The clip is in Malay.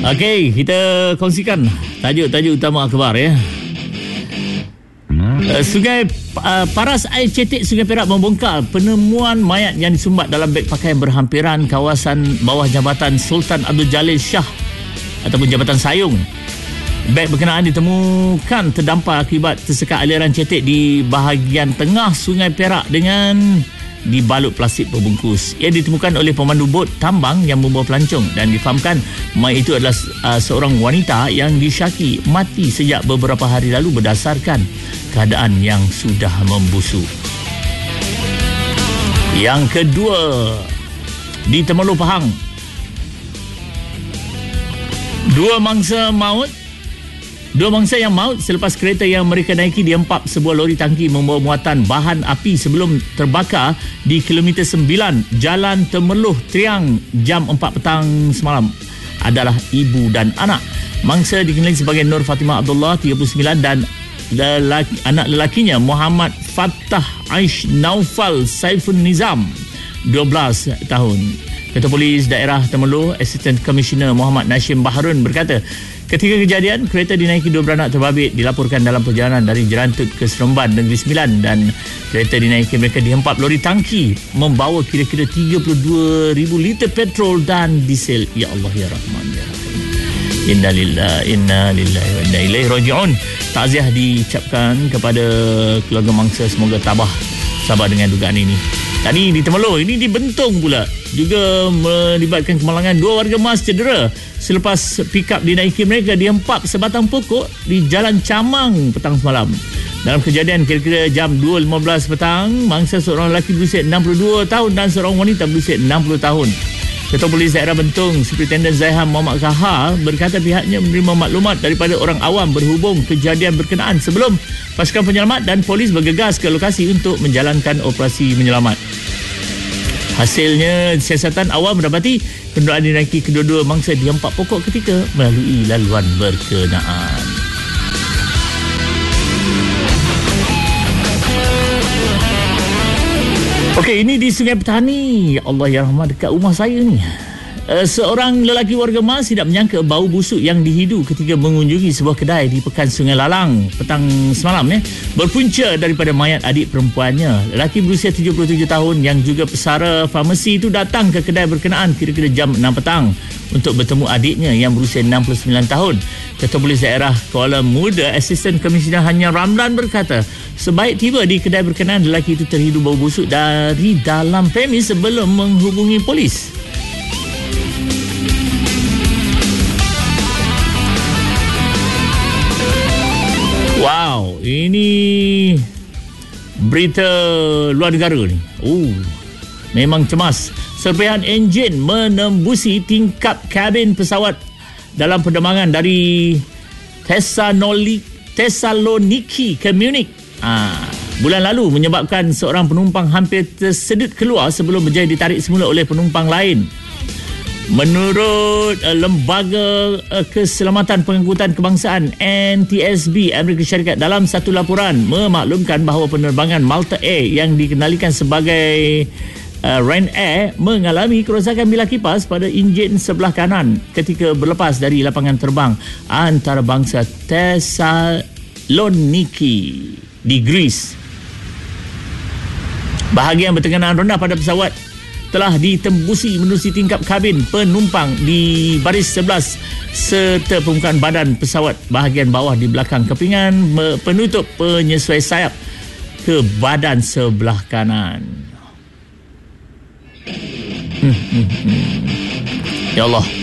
Okey, kita kongsikan tajuk-tajuk utama akhbar ya. Sungai Paras Air Cetek Sungai Perak membongkar penemuan mayat yang disumbat dalam beg pakaian berhampiran kawasan bawah Jabatan Sultan Abdul Jalil Shah ataupun Jabatan Sayung. Beg berkenaan ditemukan terdampar akibat tersekat aliran cetek di bahagian tengah Sungai Perak dengan dibalut plastik perbungkus. Ia ditemukan oleh pemandu bot tambang yang membawa pelancong dan difahamkan mayat itu adalah seorang wanita yang disyaki mati sejak beberapa hari lalu berdasarkan keadaan yang sudah membusuk. Yang kedua, di Temerloh Pahang, Dua mangsa yang maut selepas kereta yang mereka naiki diempap sebuah lori tangki membawa muatan bahan api sebelum terbakar di kilometer 9 Jalan Temerloh Triang jam 4 petang semalam adalah ibu dan anak. Mangsa dikenali sebagai Nur Fatimah Abdullah 39 dan anak lelakinya Muhammad Fattah Aish Naufal Saifun Nizam 12 tahun. Ketua Polis Daerah Temerloh, Assistant Commissioner Muhammad Nashim Baharun berkata, ketika kejadian, kereta dinaiki dua beranak terbabit dilaporkan dalam perjalanan dari Jerantut ke Seremban Negeri Sembilan dan kereta dinaiki mereka dihempap lori tangki membawa kira-kira 32,000 liter petrol dan diesel. Ya Allah, Ya Rahman, Ya Rahim. Inna lillahi wa inna ilaihi raji'un. Takziah diucapkan kepada keluarga mangsa, semoga tabah sabar dengan dugaan ini. Tadi di Temerloh, ini di Bentong pula juga melibatkan kemalangan dua warga Mas cedera selepas pikap dinaiki mereka dihempap sebatang pokok di Jalan Camang petang semalam. Dalam kejadian kira-kira jam 2.15 petang, mangsa seorang lelaki berusia 62 tahun dan seorang wanita berusia 60 tahun. Ketua Polis Daerah Bentong, Superintendent Zaihan Muhammad Kahar berkata pihaknya menerima maklumat daripada orang awam berhubung kejadian berkenaan sebelum pasukan penyelamat dan polis bergegas ke lokasi untuk menjalankan operasi menyelamat. Hasilnya, siasatan awam mendapati kenderaan dinaiki kedua-dua mangsa dihempap pokok ketika melalui laluan berkenaan. Okey, ini di Sungai Petani. Ya Allah, Ya Rahman, dekat rumah saya ni. Seorang lelaki warga Mas tidak menyangka bau busuk yang dihidu ketika mengunjungi sebuah kedai di Pekan Sungai Lalang petang semalam berpunca daripada mayat adik perempuannya. Lelaki berusia 77 tahun yang juga pesara farmasi itu datang ke kedai berkenaan kira-kira jam 6 petang untuk bertemu adiknya yang berusia 69 tahun. Ketua Polis Daerah Kuala Muda, Assistant Commissioner Hanya Ramlan berkata, sebaik tiba di kedai berkenaan, lelaki itu terhidu bau busuk dari dalam premis sebelum menghubungi polis. Wow, ini berita luar negara ni. Memang cemas. Serpihan enjin menembusi tingkap kabin pesawat dalam penerbangan dari Thessaloniki ke Munich bulan lalu menyebabkan seorang penumpang hampir tersedut keluar sebelum berjaya ditarik semula oleh penumpang lain. Menurut Lembaga Keselamatan Pengangkutan Kebangsaan NTSB Amerika Syarikat, dalam satu laporan memaklumkan bahawa penerbangan Malta Air yang dikenalikan sebagai Ryanair mengalami kerosakan bilah kipas pada enjin sebelah kanan ketika berlepas dari lapangan terbang antarabangsa Thessaloniki di Greece. Bahagian bertekanan rendah pada pesawat telah ditembusi menerusi tingkap kabin penumpang di baris 11 serta permukaan badan pesawat bahagian bawah di belakang kepingan penutup penyesuai sayap ke badan sebelah kanan. Ya Allah.